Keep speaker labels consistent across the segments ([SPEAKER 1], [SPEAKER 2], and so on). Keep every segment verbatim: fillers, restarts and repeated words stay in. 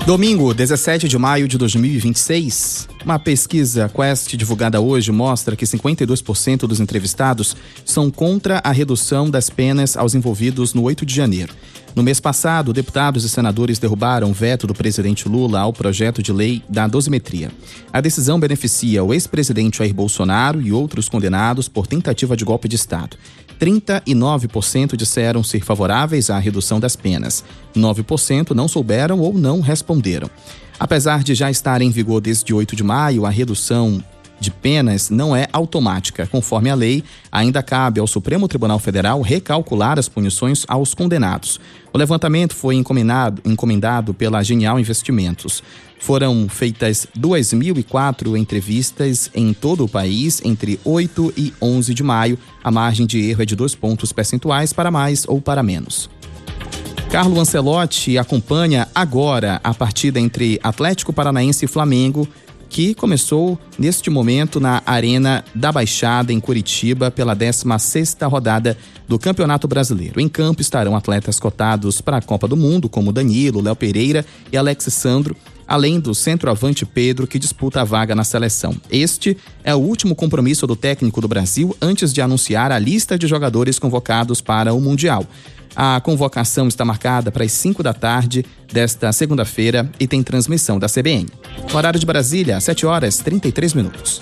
[SPEAKER 1] Domingo, dezessete de maio de dois mil e vinte e seis, uma pesquisa Quest divulgada hoje mostra que cinquenta e dois por cento dos entrevistados são contra a redução das penas aos envolvidos no oito de janeiro. No mês passado, deputados e senadores derrubaram o veto do presidente Lula ao projeto de lei da dosimetria. A decisão beneficia o ex-presidente Jair Bolsonaro e outros condenados por tentativa de golpe de Estado. trinta e nove por cento disseram ser favoráveis à redução das penas. nove por cento não souberam ou não responderam. Apesar de já estar em vigor desde oito de maio, a redução de penas não é automática. Conforme a lei, ainda cabe ao Supremo Tribunal Federal recalcular as punições aos condenados. O levantamento foi encomendado, encomendado pela Genial Investimentos. Foram feitas duas mil e quatro entrevistas em todo o país entre oito e onze de maio. A margem de erro é de dois pontos percentuais para mais ou para menos. Carlo Ancelotti acompanha agora a partida entre Atlético Paranaense e Flamengo, que começou neste momento na Arena da Baixada, em Curitiba, pela décima sexta rodada do Campeonato Brasileiro. Em campo estarão atletas cotados para a Copa do Mundo, como Danilo, Léo Pereira e Alex Sandro, além do centroavante Pedro, que disputa a vaga na seleção. Este é o último compromisso do técnico do Brasil antes de anunciar a lista de jogadores convocados para o Mundial. A convocação está marcada para as cinco da tarde desta segunda-feira e tem transmissão da C B N. Horário de Brasília, sete horas e trinta e três minutos.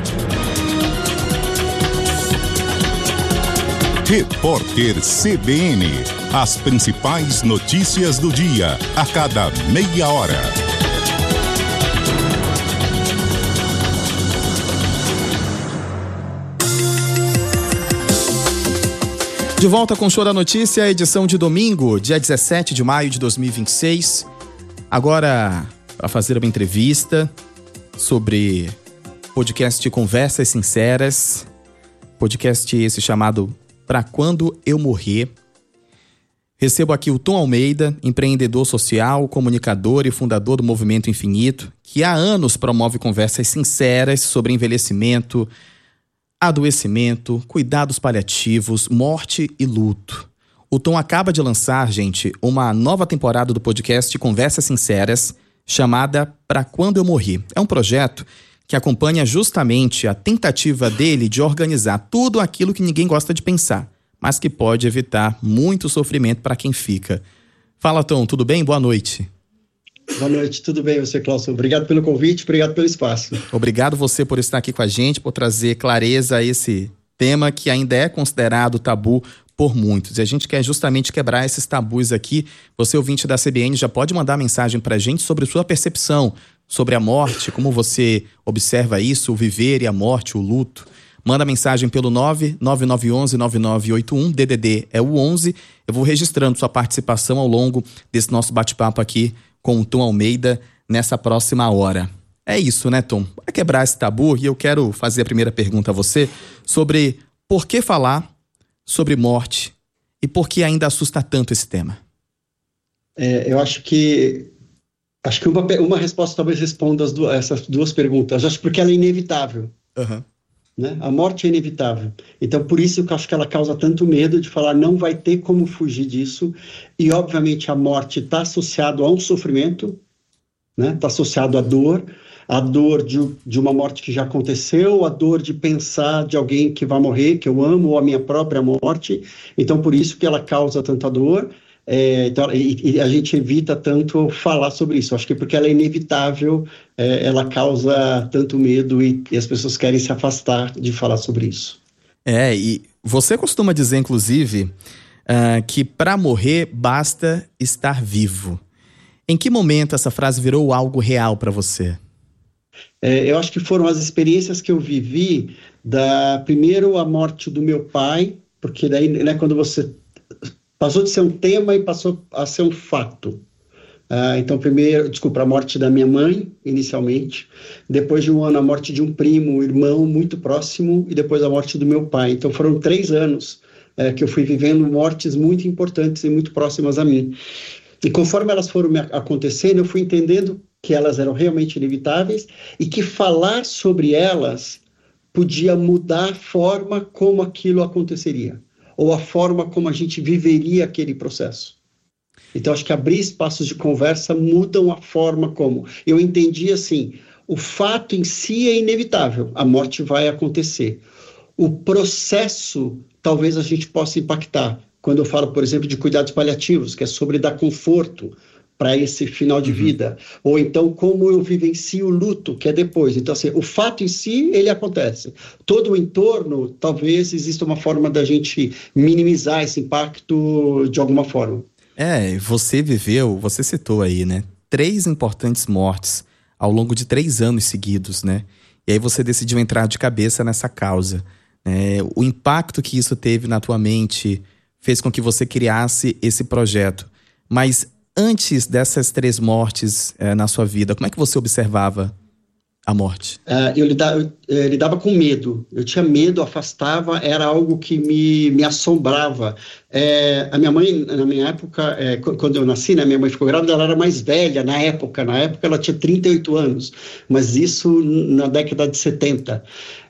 [SPEAKER 2] Repórter C B N. As principais notícias do dia, a cada meia hora.
[SPEAKER 1] De volta com o Show da Notícia, edição de domingo, dia dezessete de maio de dois mil e vinte e seis. Agora, para fazer uma entrevista sobre podcast Conversas Sinceras, podcast esse chamado Pra Quando Eu Morrer. Recebo aqui o Tom Almeida, empreendedor social, comunicador e fundador do Movimento Infinito, que há anos promove conversas sinceras sobre envelhecimento, adoecimento, cuidados paliativos, morte e luto. O Tom acaba de lançar, gente, uma nova temporada do podcast Conversas Sinceras, chamada Pra Quando Eu Morri. É um projeto que acompanha justamente a tentativa dele de organizar tudo aquilo que ninguém gosta de pensar, mas que pode evitar muito sofrimento para quem fica. Fala, Tom, tudo bem? Boa noite.
[SPEAKER 3] Boa noite, tudo bem você, Cláudio? Obrigado pelo convite, obrigado pelo espaço.
[SPEAKER 1] Obrigado você por estar aqui com a gente, por trazer clareza a esse tema que ainda é considerado tabu por muitos. E a gente quer justamente quebrar esses tabus aqui. Você, ouvinte da C B N, já pode mandar mensagem pra gente sobre sua percepção sobre a morte, como você observa isso, o viver e a morte, o luto. Manda mensagem pelo nove nove nove um um nove nove oito um, D D D é o onze. Eu vou registrando sua participação ao longo desse nosso bate-papo aqui com o Tom Almeida nessa próxima hora. É isso, né, Tom? Para quebrar esse tabu, e eu quero fazer a primeira pergunta a você sobre por que falar sobre morte e por que ainda assusta tanto esse tema.
[SPEAKER 3] É, eu acho que acho que uma, uma resposta talvez responda as duas, essas duas perguntas. Eu acho porque ela é inevitável.
[SPEAKER 1] Uhum.
[SPEAKER 3] Né? A morte é inevitável. Então, por isso que eu acho que ela causa tanto medo de falar, não vai ter como fugir disso. E, obviamente, a morte está associada a um sofrimento, né? Está associado à dor, a dor de, de uma morte que já aconteceu, a dor de pensar de alguém que vai morrer, que eu amo, ou a minha própria morte. Então, por isso que ela causa tanta dor. É, então, e, e a gente evita tanto falar sobre isso. Acho que porque ela é inevitável, é, ela causa tanto medo e, e as pessoas querem se afastar de falar sobre isso.
[SPEAKER 1] É, e você costuma dizer, inclusive, uh, que para morrer basta estar vivo. Em que momento essa frase virou algo real para você?
[SPEAKER 3] É, eu acho que foram as experiências que eu vivi, da primeiro a morte do meu pai, porque daí, né, quando você passou de ser um tema e passou a ser um fato. Uh, então, primeiro, desculpa, a morte da minha mãe, inicialmente. Depois de um ano, a morte de um primo, irmão muito próximo. E depois a morte do meu pai. Então, foram três anos uh, que eu fui vivendo mortes muito importantes e muito próximas a mim. E conforme elas foram me acontecendo, eu fui entendendo que elas eram realmente inevitáveis e que falar sobre elas podia mudar a forma como aquilo aconteceria, ou a forma como a gente viveria aquele processo. Então, acho que abrir espaços de conversa mudam a forma como. Eu entendi assim, o fato em si é inevitável, a morte vai acontecer. O processo, talvez a gente possa impactar. Quando eu falo, por exemplo, de cuidados paliativos, que é sobre dar conforto para esse final de uhum. vida. Ou então, como eu vivencio o luto, que é depois. Então, assim, o fato em si, ele acontece. Todo o entorno, talvez exista uma forma da gente minimizar esse impacto de alguma forma.
[SPEAKER 1] É, você viveu, você citou aí, né? Três importantes mortes ao longo de três anos seguidos, né? E aí você decidiu entrar de cabeça nessa causa. É, o impacto que isso teve na tua mente fez com que você criasse esse projeto. Mas antes dessas três mortes é, na sua vida, como é que você observava a morte?
[SPEAKER 3] Uh, eu, lidava, eu lidava com medo. Eu tinha medo, afastava, era algo que me, me assombrava. É, a minha mãe, na minha época, é, quando eu nasci, né, minha mãe ficou grávida, ela era mais velha na época. Na época ela tinha trinta e oito anos, mas isso na década de setenta.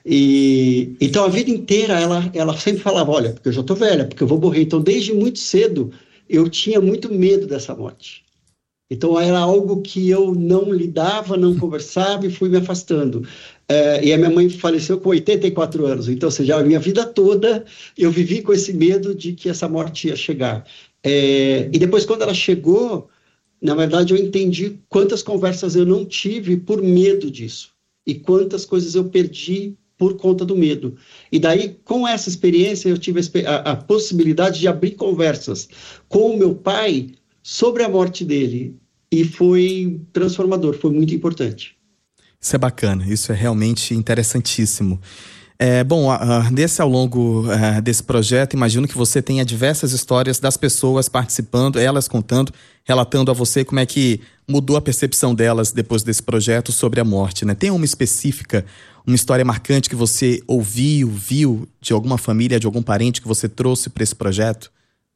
[SPEAKER 3] E, então a vida inteira ela, ela sempre falava, olha, porque eu já estou velha, porque eu vou morrer. Então desde muito cedo eu tinha muito medo dessa morte. Então era algo que eu não lidava, não conversava e fui me afastando. É, e a minha mãe faleceu com oitenta e quatro anos, então, ou seja, a minha vida toda eu vivi com esse medo de que essa morte ia chegar. É, e depois quando ela chegou, na verdade eu entendi quantas conversas eu não tive por medo disso. E quantas coisas eu perdi por conta do medo. E daí, com essa experiência, eu tive a, a possibilidade de abrir conversas com o meu pai sobre a morte dele. E foi transformador, foi muito importante.
[SPEAKER 1] Isso é bacana, isso é realmente interessantíssimo. É, bom, uh, desse ao longo uh, desse projeto, imagino que você tenha diversas histórias das pessoas participando, elas contando, relatando a você como é que mudou a percepção delas depois desse projeto sobre a morte, né? Tem uma específica, uma história marcante que você ouviu, viu de alguma família, de algum parente que você trouxe para esse projeto?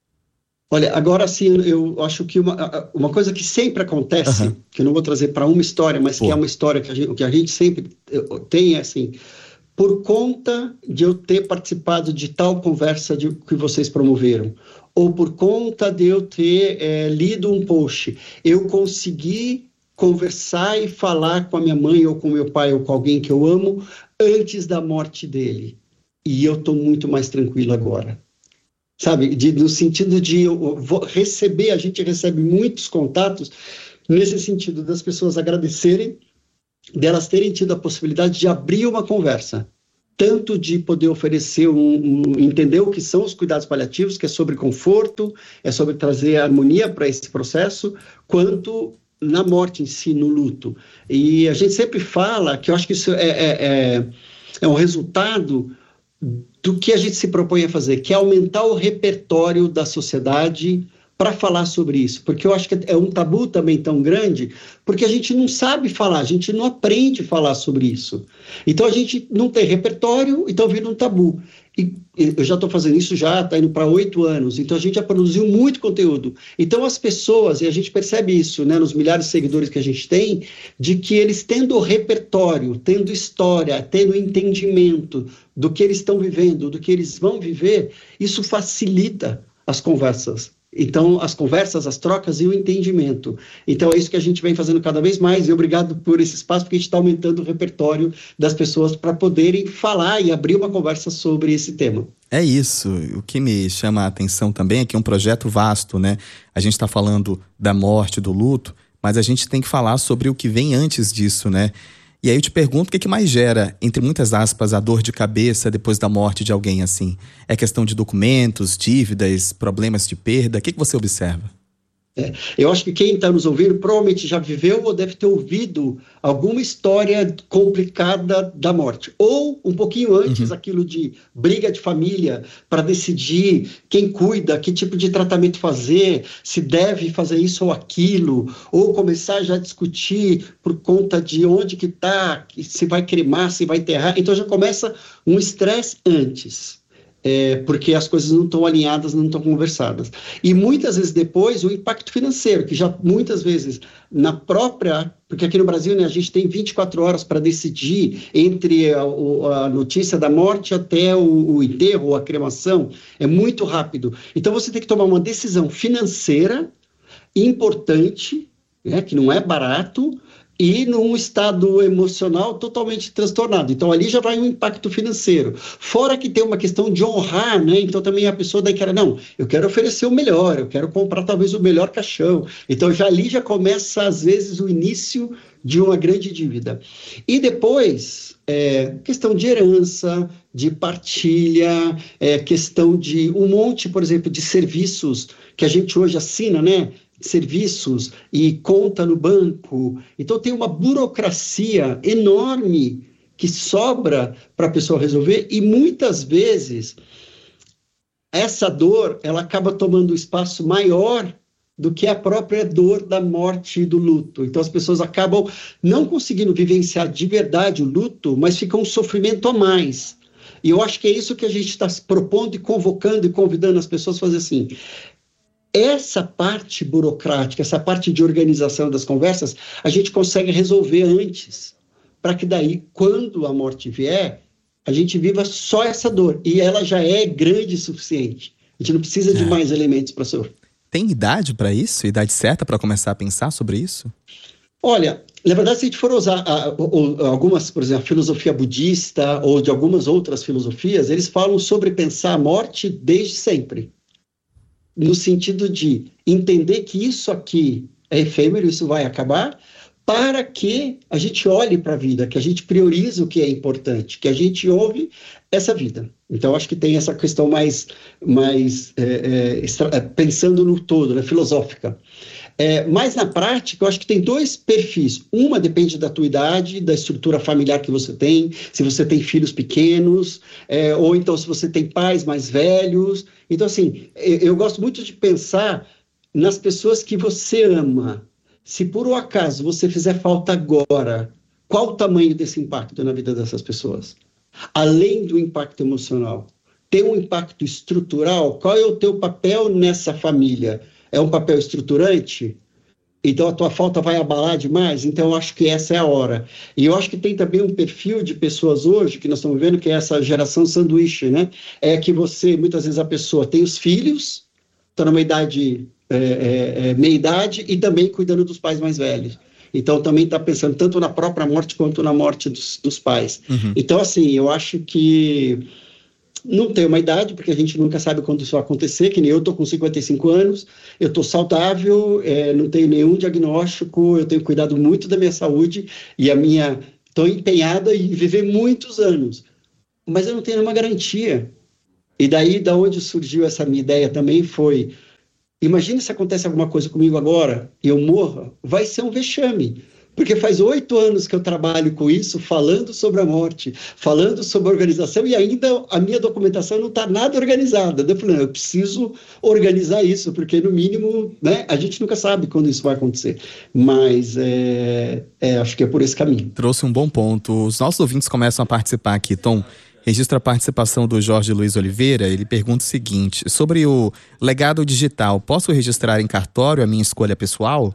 [SPEAKER 3] Olha, agora sim, eu acho que uma, uma coisa que sempre acontece, uhum. que eu não vou trazer para uma história, mas Pô. que é uma história que a gente, que a gente sempre tem, é assim, por conta de eu ter participado de tal conversa de, que vocês promoveram, ou por conta de eu ter é, lido um post, eu consegui conversar e falar com a minha mãe, ou com meu pai, ou com alguém que eu amo, antes da morte dele. E eu estou muito mais tranquilo agora. Sabe, de, no sentido de eu vou receber, a gente recebe muitos contatos nesse sentido das pessoas agradecerem, delas terem tido a possibilidade de abrir uma conversa, tanto de poder oferecer, um, um, entender o que são os cuidados paliativos, que é sobre conforto, é sobre trazer harmonia para esse processo, quanto na morte em si, no luto. E a gente sempre fala que eu acho que isso é, é, é, é um resultado do que a gente se propõe a fazer, que é aumentar o repertório da sociedade para falar sobre isso, porque eu acho que é um tabu também tão grande, porque a gente não sabe falar, a gente não aprende a falar sobre isso. Então a gente não tem repertório, então vira um tabu. E eu já estou fazendo isso já, está indo para oito anos, então a gente já produziu muito conteúdo. Então as pessoas, e a gente percebe isso, né, nos milhares de seguidores que a gente tem, de que eles tendo repertório, tendo história, tendo entendimento do que eles estão vivendo, do que eles vão viver, isso facilita as conversas. Então, as conversas, as trocas e o entendimento. Então, é isso que a gente vem fazendo cada vez mais, e obrigado por esse espaço, porque a gente está aumentando o repertório das pessoas para poderem falar e abrir uma conversa sobre esse tema.
[SPEAKER 1] É isso. O que me chama a atenção também é que é um projeto vasto, né? A gente está falando da morte, do luto, mas a gente tem que falar sobre o que vem antes disso, né? E aí eu te pergunto, o que, que mais gera, entre muitas aspas, a dor de cabeça depois da morte de alguém assim? É questão de documentos, dívidas, problemas de perda? O que, que você observa?
[SPEAKER 3] É, eu acho que quem está nos ouvindo provavelmente já viveu ou deve ter ouvido alguma história complicada da morte. Ou, um pouquinho antes, uhum. aquilo de briga de família para decidir quem cuida, que tipo de tratamento fazer, se deve fazer isso ou aquilo, ou começar já a discutir por conta de onde que está, se vai cremar, se vai enterrar. Então já começa um estresse antes. É, porque as coisas não estão alinhadas, não estão conversadas. E muitas vezes depois, o impacto financeiro, que já muitas vezes na própria... Porque aqui no Brasil, né, a gente tem vinte e quatro horas para decidir entre a, a notícia da morte até o, o enterro, a cremação. É muito rápido. Então você tem que tomar uma decisão financeira importante, né, que não é barato, e num estado emocional totalmente transtornado. Então, ali já vai um impacto financeiro. Fora que tem uma questão de honrar, né? Então, também a pessoa daí quer, não, eu quero oferecer o melhor, eu quero comprar talvez o melhor caixão. Então, já ali já começa, às vezes, o início de uma grande dívida. E depois, é, questão de herança, de partilha, é, questão de um monte, por exemplo, de serviços que a gente hoje assina, né? Serviços e conta no banco. Então tem uma burocracia enorme que sobra para a pessoa resolver, e muitas vezes essa dor ela acaba tomando um espaço maior do que a própria dor da morte e do luto. Então as pessoas acabam não conseguindo vivenciar de verdade o luto, mas fica um sofrimento a mais. E eu acho que é isso que a gente está se propondo e convocando e convidando as pessoas a fazer assim. Essa parte burocrática, essa parte de organização das conversas, a gente consegue resolver antes, para que daí, quando a morte vier, a gente viva só essa dor, e ela já é grande o suficiente. A gente não precisa de é. mais elementos para sofrer.
[SPEAKER 1] Tem idade para isso? Idade certa para começar a pensar sobre isso?
[SPEAKER 3] Olha, na verdade, se a gente for usar a, a, a, algumas, por exemplo, a filosofia budista ou de algumas outras filosofias, eles falam sobre pensar a morte desde sempre. No sentido de entender que isso aqui é efêmero, isso vai acabar, para que a gente olhe para a vida, que a gente priorize o que é importante, que a gente ouve essa vida. Então, acho que tem essa questão mais, mais é, é, pensando no todo, né, filosófica. É, mas na prática, eu acho que tem dois perfis. Uma depende da tua idade, da estrutura familiar que você tem, se você tem filhos pequenos, é, ou então se você tem pais mais velhos. Então, assim, eu, eu gosto muito de pensar nas pessoas que você ama. Se por um acaso você fizer falta agora, qual o tamanho desse impacto na vida dessas pessoas? Além do impacto emocional, tem um impacto estrutural? Qual é o teu papel nessa família? É um papel estruturante? Então a tua falta vai abalar demais? Então eu acho que essa é a hora. E eu acho que tem também um perfil de pessoas hoje, que nós estamos vendo, que é essa geração sanduíche, né? É que você, muitas vezes a pessoa tem os filhos, está numa idade, é, é, é, meia idade, e também cuidando dos pais mais velhos. Então também está pensando tanto na própria morte quanto na morte dos, dos pais. Uhum. Então assim, eu acho que não tem uma idade, porque a gente nunca sabe quando isso vai acontecer, que nem eu estou com cinquenta e cinco anos, eu estou saudável, é, não tenho nenhum diagnóstico, eu tenho cuidado muito da minha saúde, e a minha, estou empenhada em viver muitos anos, mas eu não tenho nenhuma garantia. E daí, da onde surgiu essa minha ideia também foi, imagine se acontece alguma coisa comigo agora, e eu morra, vai ser um vexame. Porque faz oito anos que eu trabalho com isso, falando sobre a morte, falando sobre a organização, e ainda a minha documentação não está nada organizada. Eu falei, não, eu preciso organizar isso, porque no mínimo, né, a gente nunca sabe quando isso vai acontecer. Mas é, é, acho que é por esse caminho.
[SPEAKER 1] Trouxe um bom ponto. Os nossos ouvintes começam a participar aqui. Tom, registra a participação do Jorge Luiz Oliveira. Ele pergunta o seguinte, sobre o legado digital, posso registrar em cartório a minha escolha pessoal?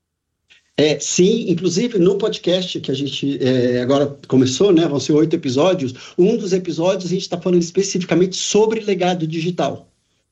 [SPEAKER 3] É, sim, inclusive no podcast que a gente é, agora começou, né, vão ser oito episódios, um dos episódios a gente está falando especificamente sobre legado digital,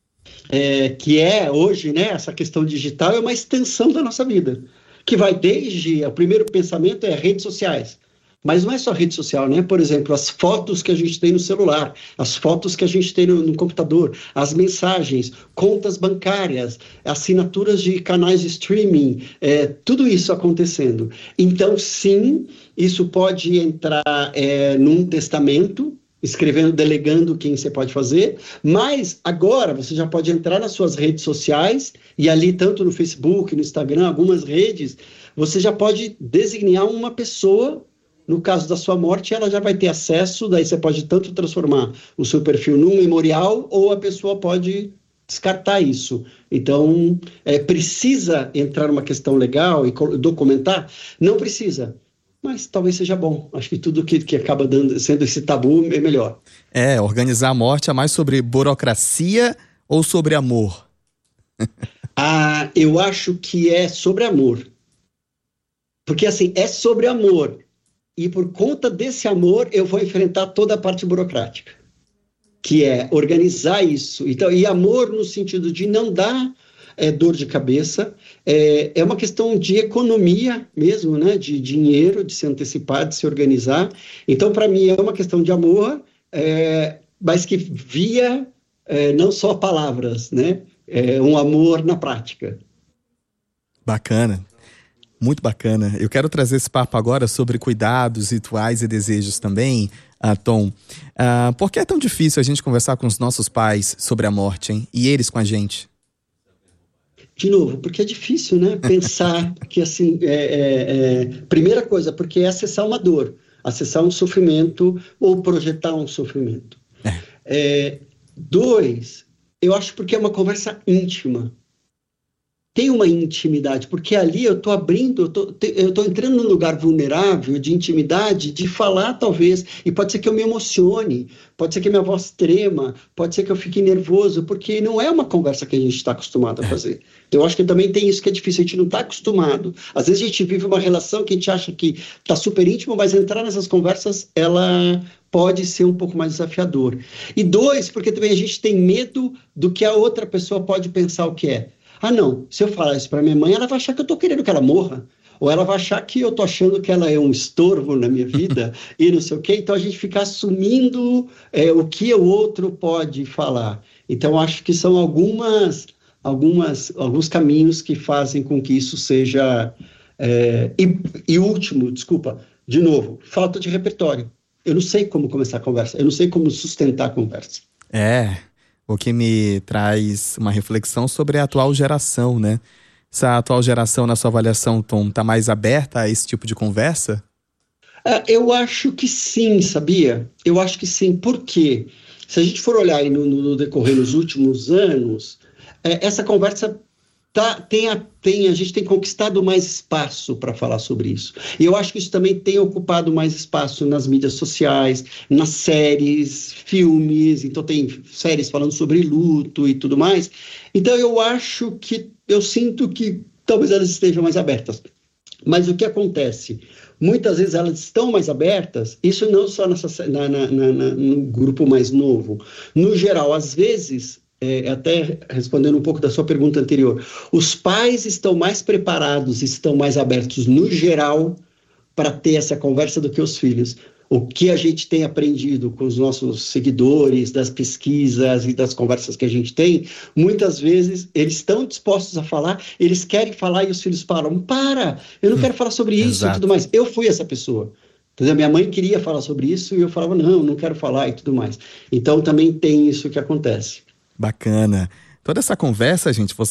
[SPEAKER 3] é, que é hoje, né, essa questão digital é uma extensão da nossa vida, que vai desde, o primeiro pensamento é redes sociais, mas não é só rede social, né? Por exemplo, as fotos que a gente tem no celular, as fotos que a gente tem no, no computador, as mensagens, contas bancárias, assinaturas de canais de streaming, é, tudo isso acontecendo. Então, sim, isso pode entrar é, num testamento, escrevendo, delegando quem você pode fazer, mas agora você já pode entrar nas suas redes sociais, e ali tanto no Facebook, no Instagram, algumas redes, você já pode designar uma pessoa. No caso da sua morte, ela já vai ter acesso, daí você pode tanto transformar o seu perfil num memorial, ou a pessoa pode descartar isso. Então, é, precisa entrar numa questão legal e documentar? Não precisa, mas talvez seja bom. Acho que tudo que, que acaba dando, sendo esse tabu é melhor.
[SPEAKER 1] É, organizar a morte é mais sobre burocracia ou sobre amor?
[SPEAKER 3] ah, eu acho que é sobre amor. Porque, assim, é sobre amor. E por conta desse amor, eu vou enfrentar toda a parte burocrática, que é organizar isso. Então, e amor no sentido de não dar é dor de cabeça, é, é uma questão de economia mesmo, né? De dinheiro, de se antecipar, de se organizar. Então, para mim, é uma questão de amor, é, mas que via é, não só palavras, né? É um amor na prática.
[SPEAKER 1] Bacana. Muito bacana. Eu quero trazer esse papo agora sobre cuidados, rituais e desejos também, uh, Tom. Uh, por que é tão difícil a gente conversar com os nossos pais sobre a morte, hein? E eles com a gente?
[SPEAKER 3] De novo, porque é difícil, né? Pensar que, assim, é, é, é... primeira coisa, porque é acessar uma dor, acessar um sofrimento ou projetar um sofrimento. É. É, dois, eu acho porque é uma conversa íntima. Tem uma intimidade, porque ali eu estou abrindo, eu estou entrando num lugar vulnerável de intimidade, de falar talvez, e pode ser que eu me emocione, pode ser que minha voz trema, pode ser que eu fique nervoso, porque não é uma conversa que a gente está acostumado a fazer. Eu acho que também tem isso que é difícil, a gente não está acostumado. Às vezes a gente vive uma relação que a gente acha que está super íntimo, mas entrar nessas conversas, ela pode ser um pouco mais desafiador. E dois, porque também a gente tem medo do que a outra pessoa pode pensar o que é. Ah, não, se eu falar isso para minha mãe, ela vai achar que eu estou querendo que ela morra. Ou ela vai achar que eu estou achando que ela é um estorvo na minha vida e não sei o quê. Então, a gente fica assumindo é, o que o outro pode falar. Então, acho que são algumas, algumas, alguns caminhos que fazem com que isso seja... É, e, e último, desculpa, de novo, falta de repertório. Eu não sei como começar a conversa, eu não sei como sustentar a conversa.
[SPEAKER 1] É... O que me traz uma reflexão sobre a atual geração, né? Essa atual geração, na sua avaliação, Tom, está mais aberta a esse tipo de conversa?
[SPEAKER 3] É, eu acho que sim, sabia? Eu acho que sim. Por quê? Se a gente for olhar aí no, no decorrer dos últimos anos, é, essa conversa tá, tem, a, tem, a gente tem conquistado mais espaço para falar sobre isso. E eu acho que isso também tem ocupado mais espaço nas mídias sociais, nas séries, filmes, então tem séries falando sobre luto e tudo mais. Então eu acho que, eu sinto que talvez elas estejam mais abertas. Mas o que acontece? Muitas vezes elas estão mais abertas, isso não só nessa, na, na, na, no grupo mais novo. No geral, às vezes... É, até respondendo um pouco da sua pergunta anterior, os pais estão mais preparados, estão mais abertos no geral para ter essa conversa do que os filhos. O que a gente tem aprendido com os nossos seguidores, das pesquisas e das conversas que a gente tem, muitas vezes eles estão dispostos a falar, eles querem falar e os filhos falam, para, eu não hum, quero falar sobre isso e tudo mais. Eu fui essa pessoa. Entendeu? Minha mãe queria falar sobre isso e eu falava, não, não quero falar e tudo mais. Então também tem isso que acontece.
[SPEAKER 1] Bacana. Toda essa conversa, gente, você